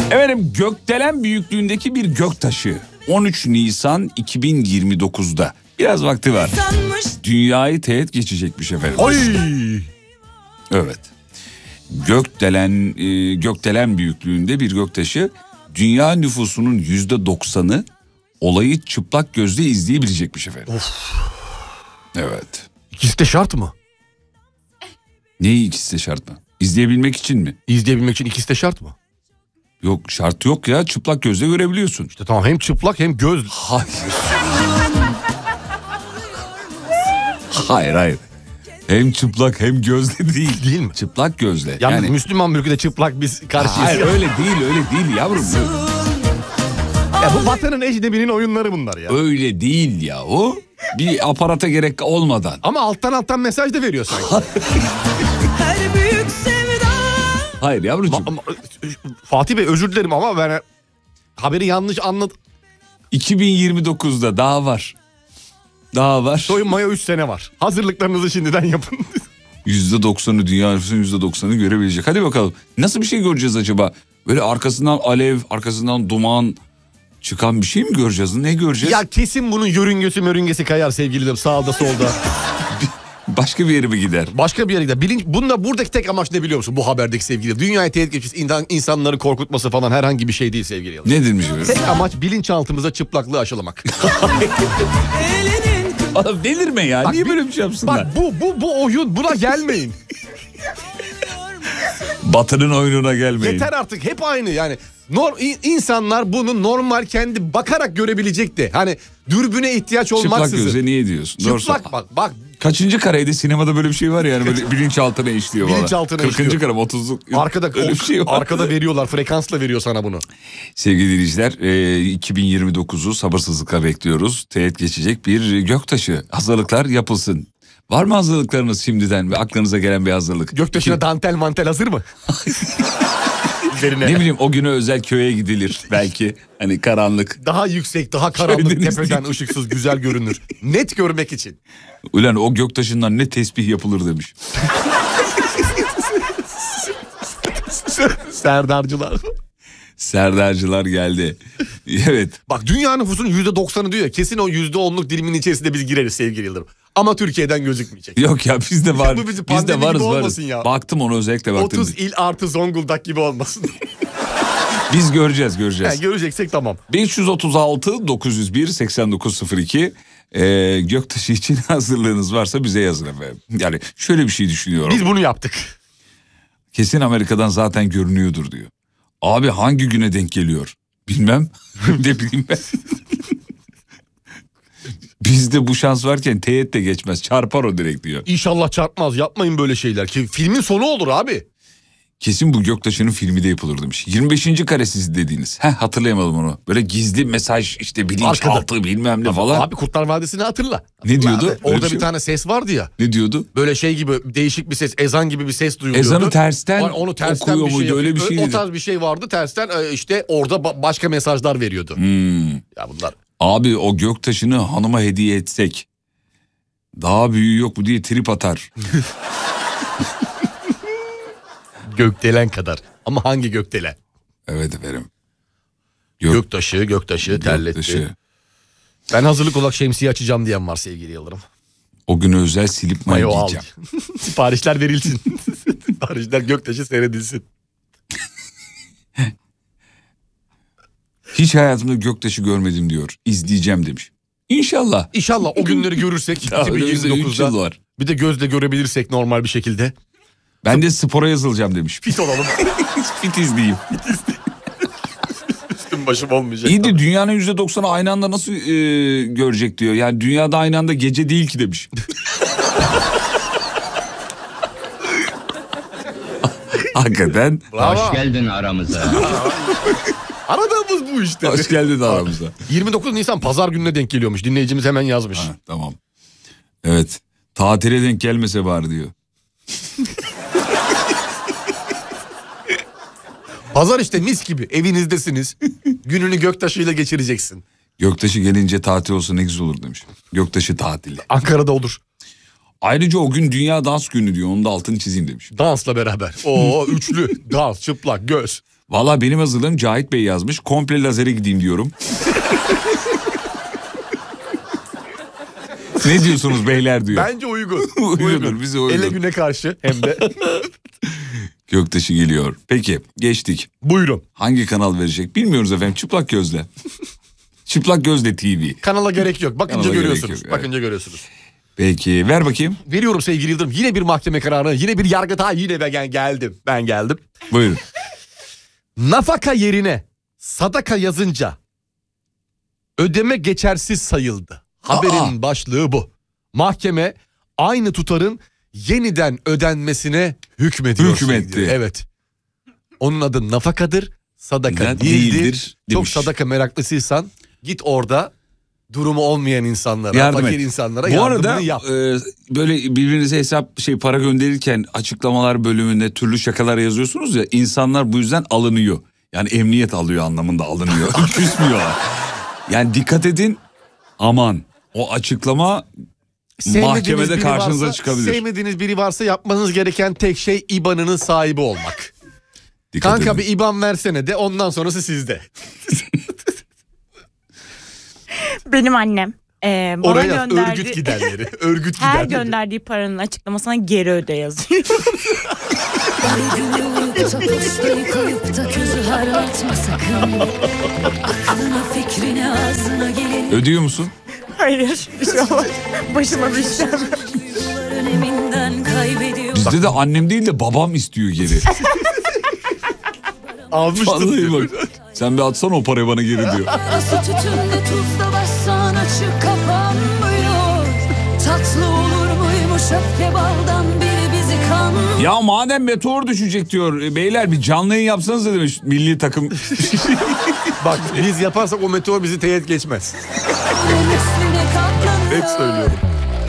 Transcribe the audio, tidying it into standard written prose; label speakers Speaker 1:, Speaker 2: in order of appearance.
Speaker 1: Efendim, gökdelen büyüklüğündeki bir göktaşı 13 Nisan 2029'da, biraz vakti var, dünyayı teğet geçecekmiş efendim.
Speaker 2: Oy!
Speaker 1: Evet. Gökdelen büyüklüğünde bir göktaşı, dünya nüfusunun %90'ı olayı çıplak gözle izleyebilecekmiş efendim.
Speaker 2: Of.
Speaker 1: Evet.
Speaker 2: İkisi de şart mı?
Speaker 1: Neyi ikisi de şart mı? İzleyebilmek için mi?
Speaker 2: İzleyebilmek için ikisi de şart mı?
Speaker 1: Yok, şart yok ya, çıplak gözle görebiliyorsun.
Speaker 2: İşte tamam, hem çıplak hem göz.
Speaker 1: Hayır. Hayır. Hem çıplak hem gözle değil.
Speaker 2: Değil mi?
Speaker 1: Çıplak gözle.
Speaker 2: Yani Müslüman mülküde çıplak biz karşıyız.
Speaker 1: Hayır, öyle değil yavrum.
Speaker 2: Ya bu vatanın ecnebinin oyunları bunlar ya.
Speaker 1: Öyle değil ya o. Bir aparata gerek olmadan.
Speaker 2: Ama alttan mesaj da veriyor sanki.
Speaker 3: Her büyük sevda.
Speaker 1: Hayır yavrucuğum.
Speaker 2: Fatih Bey, özür dilerim ama ben haberi yanlış anladım.
Speaker 1: 2029'da daha var. Daha var.
Speaker 2: Soyunmaya 3 sene var. Hazırlıklarınızı şimdiden yapın.
Speaker 1: %90'ı, dünya nüfusunun %90'ı görebilecek. Hadi bakalım. Nasıl bir şey göreceğiz acaba? Böyle arkasından alev, arkasından duman çıkan bir şey mi göreceğiz? Ne göreceğiz?
Speaker 2: Ya kesin bunun yörüngesi kayar sevgililerim, sağda solda.
Speaker 1: Başka bir yere mi gider?
Speaker 2: Başka bir yere gider. Buradaki tek amaç ne biliyor musun bu haberdeki sevgili? Dünyaya tehdit geçmiş insanları korkutması falan herhangi bir şey değil sevgili.
Speaker 1: Ne demiş öyle?
Speaker 2: Tek amaç bilinçaltımıza çıplaklığı aşılamak.
Speaker 1: Adam delirme ya.
Speaker 2: Bak,
Speaker 1: niye böyle bir şey yapsınlar?
Speaker 2: Bak bu oyun, buna gelmeyin.
Speaker 1: Batı'nın oyununa gelmeyin.
Speaker 2: Yeter artık, hep aynı yani. İnsanlar bunu normal kendi bakarak görebilecek de. Hani dürbüne ihtiyaç olmaksızın.
Speaker 1: Çıplak göze niye diyorsun?
Speaker 2: Çıplak bak.
Speaker 1: Kaçıncı kareydi sinemada böyle bir şey var yani, böyle bilinçaltına işliyor valla.
Speaker 2: Bilinçaltına
Speaker 1: 40.
Speaker 2: işliyor.
Speaker 1: kare 30'luk.
Speaker 2: Arkada
Speaker 1: şey
Speaker 2: arkada veriyorlar, frekansla veriyor sana bunu.
Speaker 1: Sevgili dinleyiciler, 2029'u sabırsızlıkla bekliyoruz. Teğet geçecek bir göktaşı. Hazırlıklar yapılsın. Var mı hazırlıklarınız şimdiden ve aklınıza gelen bir hazırlık?
Speaker 2: Göktaşına dantel mantel hazır mı?
Speaker 1: Ne bileyim, o güne özel köye gidilir belki. Hani karanlık.
Speaker 2: Daha yüksek, daha karanlık,
Speaker 1: Şöyle
Speaker 2: tepeden ışıksız güzel görünür. Net görmek için.
Speaker 1: Ulan o göktaşından ne tesbih yapılır demiş. Serdarcılar geldi. Evet.
Speaker 2: Bak, dünya nüfusunun %90'ı diyor ya, kesin o %10'luk dilimin içerisinde biz gireriz sevgili Yıldırım. Ama Türkiye'den gözükmeyecek.
Speaker 1: Yok ya, bizde var.
Speaker 2: Bu bizi
Speaker 1: Biz de varız.
Speaker 2: Ya.
Speaker 1: Baktım, onu özellikle baktım.
Speaker 2: 30 il artı Zonguldak gibi olmasın.
Speaker 1: Biz göreceğiz.
Speaker 2: Yani göreceksek tamam.
Speaker 1: 536 901 8902 göktaşı için hazırlığınız varsa bize yazın efendim. Yani şöyle bir şey düşünüyorum.
Speaker 2: Biz bunu yaptık.
Speaker 1: Kesin Amerika'dan zaten görünüyordur diyor. Abi hangi güne denk geliyor? Bilmem. Ne bileyim ben. Bizde bu şans varken teğet de geçmez. Çarpar o direkt diyor.
Speaker 2: İnşallah çarpmaz, yapmayın böyle şeyler ki filmin sonu olur abi.
Speaker 1: Kesin bu göktaşının filmi de yapılır demiş. 25. kare siz dediğiniz. Hatırlayamadım onu. Böyle gizli mesaj, işte bilinçaltı bilmem ne falan.
Speaker 2: Abi Kurtlar Vadisi'ni hatırla.
Speaker 1: Ne diyordu?
Speaker 2: Abi, orada bir tane ses vardı ya.
Speaker 1: Ne diyordu?
Speaker 2: Böyle şey gibi, değişik bir ses, ezan gibi bir ses duyuluyordu.
Speaker 1: Ezanı tersten
Speaker 2: onu tersten
Speaker 1: okuyor
Speaker 2: bir şey
Speaker 1: muydu? Öyle bir şey
Speaker 2: O tarz bir şey vardı tersten, işte orada başka mesajlar veriyordu. Ya bunlar.
Speaker 1: Abi o göktaşını hanıma hediye etsek daha büyüğü yok mu diye trip atar.
Speaker 2: Gökdelen kadar. Ama hangi gökdelen?
Speaker 1: Evet efendim.
Speaker 2: Göktaşı terletti. Ben hazırlık olarak şemsiye açacağım diyen var sevgili Yıldırım.
Speaker 1: O güne özel silip mayo giyeceğim.
Speaker 2: Siparişler verilsin. Siparişler göktaşı seyredilsin.
Speaker 1: Hiç hayatımda göktaşı görmedim diyor. İzleyeceğim demiş. İnşallah.
Speaker 2: İnşallah o günleri görürsek 2029'da
Speaker 1: var.
Speaker 2: Bir de gözle görebilirsek normal bir şekilde.
Speaker 1: Ben de spora yazılacağım demiş.
Speaker 2: Fit olalım.
Speaker 1: Fit izleyeyim.
Speaker 2: Üstüm başım olmayacak.
Speaker 1: İyi de dünyanın %90'ı aynı anda nasıl görecek diyor. Yani dünyada aynı anda gece değil ki demiş. Hakikaten.
Speaker 4: Bravo. Hoş geldin aramıza.
Speaker 2: Aradığımız bu işte.
Speaker 1: Hoş geldin aramıza.
Speaker 2: 29 Nisan pazar gününe denk geliyormuş. Dinleyicimiz hemen yazmış.
Speaker 1: Tamam. Evet. Tatile denk gelmese bari diyor.
Speaker 2: Pazar işte mis gibi. Evinizdesiniz. Gününü göktaşıyla geçireceksin.
Speaker 1: Göktaşı gelince tatil olsa ne güzel olur demiş. Göktaşı tatili.
Speaker 2: Ankara'da olur.
Speaker 1: Ayrıca o gün Dünya Dans Günü diyor. Onun da altını çizeyim demiş.
Speaker 2: Dansla beraber. Oo üçlü. Dans, çıplak, göz.
Speaker 1: Valla benim hazırlığım Cahit Bey yazmış. Komple lazere gideyim diyorum. Ne diyorsunuz beyler diyor.
Speaker 2: Bence uygun.
Speaker 1: Uygundur, bize uygun.
Speaker 2: Ele güne karşı hem de.
Speaker 1: Göktaşı geliyor. Peki geçtik.
Speaker 2: Buyurun.
Speaker 1: Hangi kanal verecek bilmiyoruz efendim. Çıplak Gözle. Çıplak Gözle TV.
Speaker 2: Kanala gerek yok. Bakınca
Speaker 1: Kanala gerek
Speaker 2: görüyorsunuz.
Speaker 1: yok, evet.
Speaker 2: Bakınca görüyorsunuz.
Speaker 1: Peki ver bakayım.
Speaker 2: Veriyorum sevgili Yıldırım. Yine bir mahkeme kararı. Yine bir yargıtay. Yine ben geldim.
Speaker 1: Buyurun.
Speaker 2: Nafaka yerine sadaka yazınca ödeme geçersiz sayıldı. Haberin başlığı bu. Mahkeme aynı tutarın yeniden ödenmesine hükmediyor.
Speaker 1: Hükmetti.
Speaker 2: Evet. Onun adı nafakadır, sadaka
Speaker 1: Neden
Speaker 2: değildir.
Speaker 1: değildir
Speaker 2: Çok
Speaker 1: demiş.
Speaker 2: sadaka meraklısıysan git orada durumu olmayan insanlara,
Speaker 1: Yardım
Speaker 2: fakir
Speaker 1: et.
Speaker 2: insanlara
Speaker 1: Bu
Speaker 2: yardımını
Speaker 1: arada
Speaker 2: yap.
Speaker 1: böyle birbirinize para gönderirken açıklamalar bölümünde türlü şakalar yazıyorsunuz ya, insanlar bu yüzden alınıyor. Yani emniyet alıyor anlamında alınıyor. Küsmüyorlar. Yani dikkat edin, aman o açıklama mahkemede
Speaker 2: biri
Speaker 1: karşınıza
Speaker 2: varsa,
Speaker 1: çıkabilir.
Speaker 2: Sevmediğiniz biri varsa yapmanız gereken tek şey IBAN'ının sahibi olmak.
Speaker 1: Dikkat
Speaker 2: Kanka
Speaker 1: edin.
Speaker 2: bir IBAN versene de, ondan sonrası sizde.
Speaker 3: Benim annem bana
Speaker 2: Oraya
Speaker 3: gönderdiği,
Speaker 2: örgüt giderleri. Örgüt
Speaker 3: her
Speaker 2: giderleri.
Speaker 3: gönderdiği paranın açıklamasına geri öde yazıyor.
Speaker 5: Postayı koyup da gözü harlatma sakın. Aklına fikrine ağzına gelin.
Speaker 1: Ödüyor musun?
Speaker 3: Hayır, bir şey olmaz. Başıma bir şey olmaz.
Speaker 5: Öneminden kaybediyor.
Speaker 1: Bizde de annem değil de babam istiyor geri.
Speaker 2: Almıştım.
Speaker 1: Vallahi bak. Sen bir atsana o parayı bana geri diyor.
Speaker 5: Ası tütünde tuzla bassan açık kapanmıyor. Tatlı olur muymuş öfke baldan biri bizi kanmıyor.
Speaker 1: Ya madem meteor düşecek diyor. Beyler bir canlı yayın yapsanız da demiş milli takım.
Speaker 2: Bak biz yaparsak o meteor bizi teğet geçmez.
Speaker 5: Nesline katlanıyor.
Speaker 2: Hep söylüyorum.